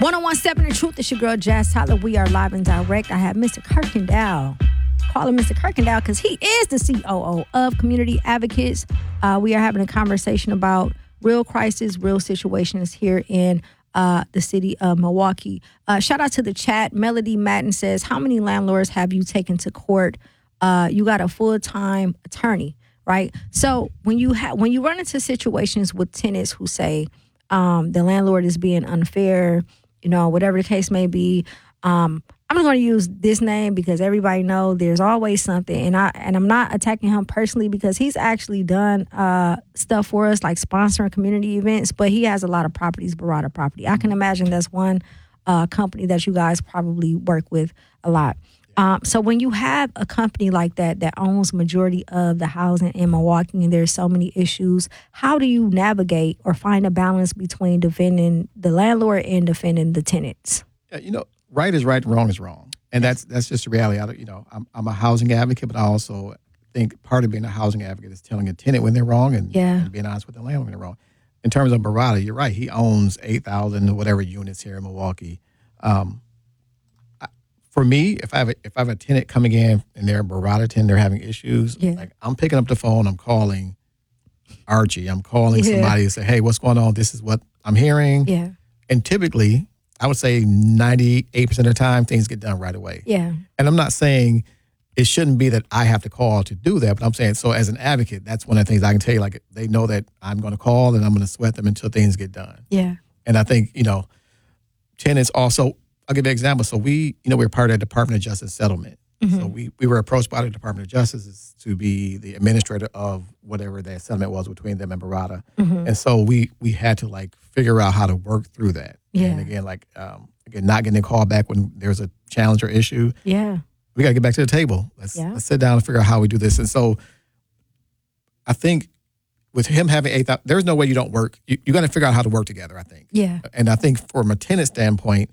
1017 The Truth. It's your girl, Jazz Tyler. We are live and direct. I have Mr. Kirkendall. Call him Mr. Kirkendall because he is the COO of Community Advocates. We are having a conversation about real crisis, real situations here in the city of Milwaukee. Shout out to the chat. Melody Madden says, how many landlords have you taken to court? You got a full-time attorney, right? So when you run into situations with tenants who say the landlord is being unfair, whatever the case may be, I'm not going to use this name because everybody knows there's always something. And I'm not attacking him personally because he's actually done stuff for us, like sponsoring community events, but he has a lot of properties, Barada property. I can imagine that's one company that you guys probably work with a lot. So when you have a company like that owns majority of the housing in Milwaukee and there's so many issues, how do you navigate or find a balance between defending the landlord and defending the tenants? Right is right, wrong is wrong, and that's just the reality. I'm a housing advocate, but I also think part of being a housing advocate is telling a tenant when they're wrong and being honest with the landlord when they're wrong. In terms of Barada, you're right. He owns 8,000 or whatever units here in Milwaukee. For me, if I have a tenant coming in and they're a Barada tenant, they're having issues, like I'm picking up the phone, I'm calling Archie, I'm calling somebody and say, hey, what's going on? This is what I'm hearing. Yeah. And typically, I would say 98% of the time, things get done right away. Yeah. And I'm not saying it shouldn't be that I have to call to do that, but I'm saying, so as an advocate, that's one of the things I can tell you, like they know that I'm going to call and I'm going to sweat them until things get done. Yeah. And I think, tenants also, I'll give you an example. So we're part of the Department of Justice settlement. Mm-hmm. So we were approached by the Department of Justice to be the administrator of whatever that settlement was between them and Barada. Mm-hmm. And so we had to figure out how to work through that. Yeah. And again, not getting a call back when there's a challenge or issue. Yeah. We got to get back to the table. Let's sit down and figure out how we do this. And so I think with him having 8,000, there's no way you don't work. You got to figure out how to work together, I think. Yeah. And I think from a tenant standpoint,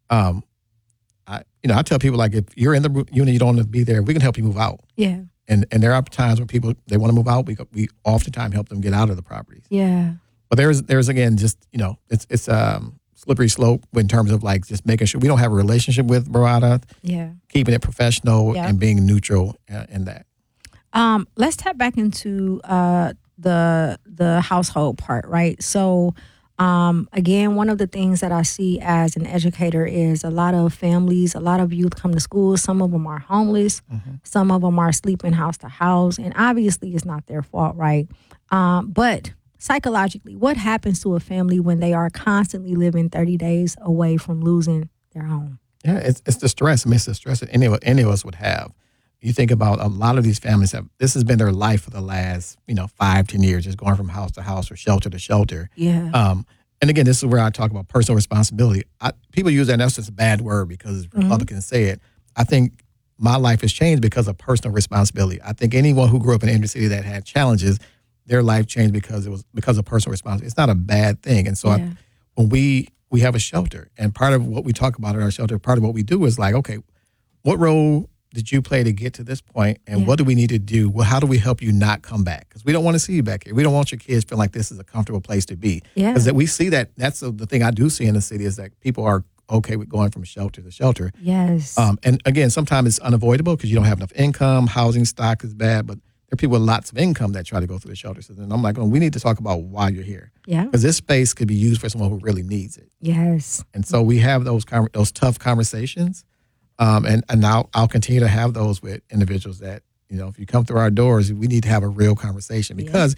I tell people, if you're in the unit, you don't want to be there, we can help you move out. Yeah. And there are times when people, they want to move out. We oftentimes help them get out of the properties. Yeah. But there's again, just, it's slippery slope in terms of just making sure we don't have a relationship with Barada. Yeah. Keeping it professional and being neutral in that. Let's tap back into the household part, right? So, again, one of the things that I see as an educator is a lot of families, a lot of youth come to school. Some of them are homeless. Mm-hmm. Some of them are sleeping house to house. And obviously it's not their fault, right? But psychologically, what happens to a family when they are constantly living 30 days away from losing their home? Yeah, it's the stress. I mean, it's the stress that any of us would have. You think about a lot of these families this has been their life for the last, 5-10 years, just going from house to house or shelter to shelter. Yeah. And again, this is where I talk about personal responsibility. People use that, and that's just a bad word because Republicans say it. I think my life has changed because of personal responsibility. I think anyone who grew up in an inner city that had challenges, their life changed because it was because of personal responsibility. It's not a bad thing. And so when we have a shelter, and part of what we talk about at our shelter, part of what we do is okay, what role did you play to get to this point, and what do we need to do? Well, how do we help you not come back? Because we don't want to see you back here. We don't want your kids feeling like this is a comfortable place to be. Because that we see that's the thing I do see in the city is that people are okay with going from shelter to shelter. Yes. And again, sometimes it's unavoidable because you don't have enough income. Housing stock is bad, but there are people with lots of income that try to go through the shelter system. And I'm like, we need to talk about why you're here. Yeah. Because this space could be used for someone who really needs it. Yes. And so we have those tough conversations. And now I'll continue to have those with individuals that, if you come through our doors, we need to have a real conversation because